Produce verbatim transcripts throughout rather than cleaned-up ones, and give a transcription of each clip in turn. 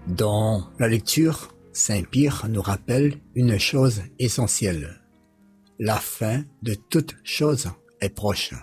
Dans la lecture, saint Pierre nous rappelle une chose essentielle. La fin de toute chose est proche.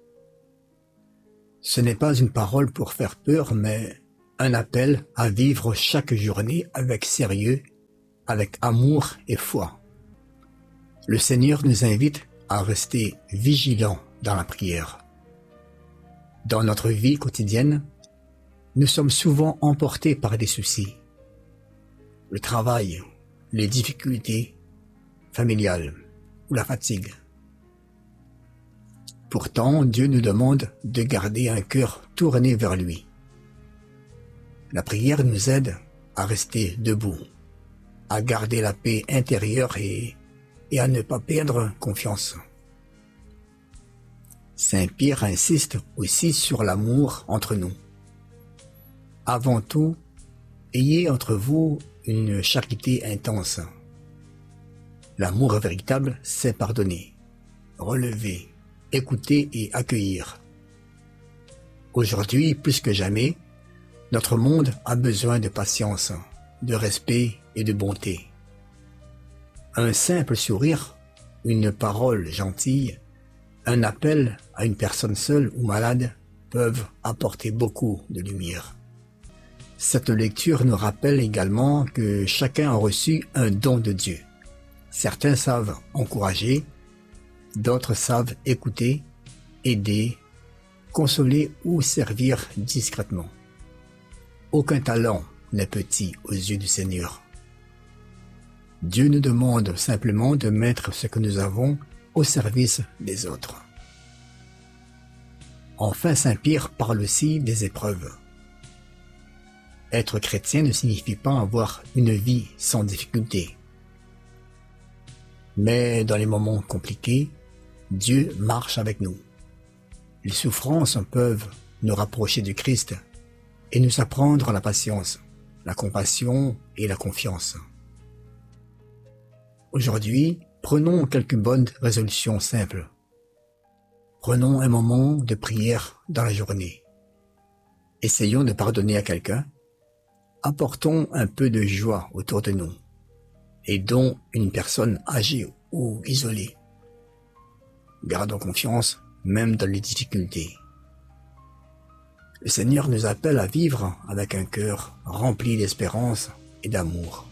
Ce n'est pas une parole pour faire peur, mais un appel à vivre chaque journée avec sérieux, avec amour et foi. Le Seigneur nous invite à rester vigilants dans la prière. Dans notre vie quotidienne, nous sommes souvent emportés par des soucis. Le travail, les difficultés familiales ou la fatigue. Pourtant, Dieu nous demande de garder un cœur tourné vers lui. La prière nous aide à rester debout, à garder la paix intérieure et, et à ne pas perdre confiance. Saint Pierre insiste aussi sur l'amour entre nous. Avant tout, ayez entre vous une charité intense. L'amour véritable, c'est pardonner, relever, écouter et accueillir. Aujourd'hui, plus que jamais, notre monde a besoin de patience, de respect et de bonté. Un simple sourire, une parole gentille, un appel à une personne seule ou malade peuvent apporter beaucoup de lumière. Cette lecture nous rappelle également que chacun a reçu un don de Dieu. Certains savent encourager, d'autres savent écouter, aider, consoler ou servir discrètement. Aucun talent n'est petit aux yeux du Seigneur. Dieu nous demande simplement de mettre ce que nous avons au service des autres. Enfin, saint Pierre parle aussi des épreuves. Être chrétien ne signifie pas avoir une vie sans difficulté. Mais dans les moments compliqués, Dieu marche avec nous. Les souffrances peuvent nous rapprocher du Christ et nous apprendre la patience, la compassion et la confiance. Aujourd'hui, prenons quelques bonnes résolutions simples. Prenons un moment de prière dans la journée. Essayons de pardonner à quelqu'un. Apportons un peu de joie autour de nous. Aidons une personne âgée ou isolée. Gardons confiance même dans les difficultés. Le Seigneur nous appelle à vivre avec un cœur rempli d'espérance et d'amour.